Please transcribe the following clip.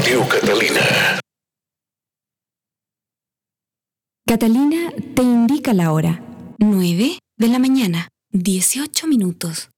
Radio Catalina. Catalina te indica la hora. 9 de la mañana, 18 minutos.